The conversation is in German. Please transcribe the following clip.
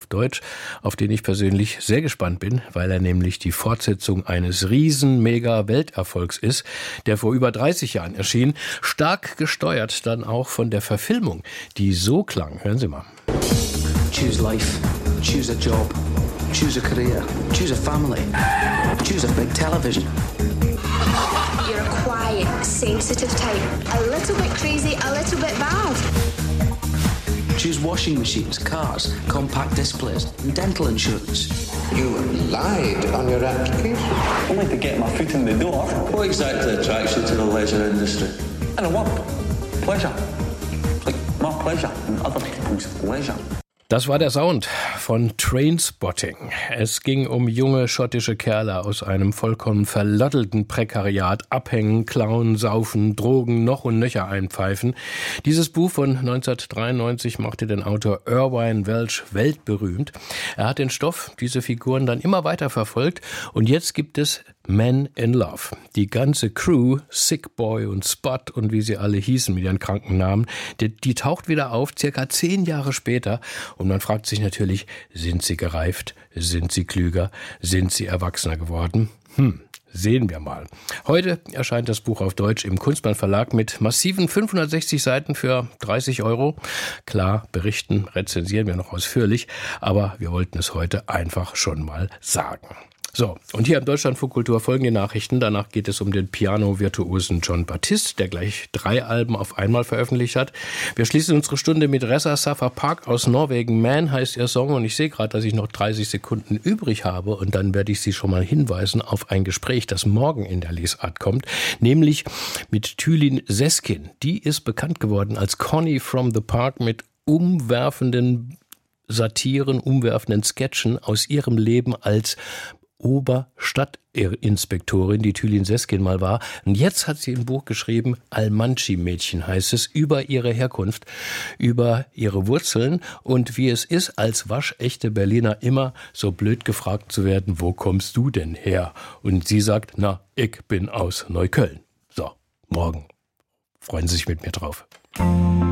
Deutsch, auf den ich persönlich sehr gespannt bin, weil er nämlich die Fortsetzung eines riesen Mega-Welterfolgs ist, der vor über 30 Jahren erschien, stark gesteuert dann auch von der Verfilmung, die so klang. Hören Sie mal. Choose life, choose a job, choose a career, choose a family, choose a big television. You're a quiet, sensitive type. A little bit crazy, a little bit bad. Choose washing machines, cars, compact displays, and dental insurance. You lied on your application. Only to get my foot in the door. What exactly attracts you to the leisure industry? And I want pleasure. Like my pleasure and other people's leisure. Das war der Sound von Trainspotting. Es ging um junge schottische Kerle aus einem vollkommen verlottelten Prekariat, abhängen, klauen, saufen, Drogen, noch und nöcher einpfeifen. Dieses Buch von 1993 machte den Autor Irvine Welsh weltberühmt. Er hat den Stoff, diese Figuren dann immer weiter verfolgt und jetzt gibt es Men in Love. Die ganze Crew, Sick Boy und Spot und wie sie alle hießen mit ihren kranken Namen, die taucht wieder auf, circa 10 Jahre später. Und man fragt sich natürlich, sind sie gereift? Sind sie klüger? Sind sie erwachsener geworden? Sehen wir mal. Heute erscheint das Buch auf Deutsch im Kunstmann Verlag mit massiven 560 Seiten für 30 €. Klar, berichten, rezensieren wir noch ausführlich, aber wir wollten es heute einfach schon mal sagen. So, und hier im Deutschlandfunk Kultur folgen die Nachrichten. Danach geht es um den Piano-Virtuosen Jon Batiste, der gleich 3 Alben auf einmal veröffentlicht hat. Wir schließen unsere Stunde mit Ressa Safa Park aus Norwegen. Man heißt ihr Song und ich sehe gerade, dass ich noch 30 Sekunden übrig habe und dann werde ich Sie schon mal hinweisen auf ein Gespräch, das morgen in der Lesart kommt, nämlich mit Thülin Seskin. Die ist bekannt geworden als Connie from the Park mit umwerfenden Satiren, umwerfenden Sketchen aus ihrem Leben als Oberstadtinspektorin, die Thülin Seskin mal war. Und jetzt hat sie ein Buch geschrieben, Almanchi-Mädchen heißt es, über ihre Herkunft, über ihre Wurzeln und wie es ist, als waschechte Berliner immer so blöd gefragt zu werden, wo kommst du denn her? Und sie sagt, na, ich bin aus Neukölln. So, morgen. Freuen Sie sich mit mir drauf.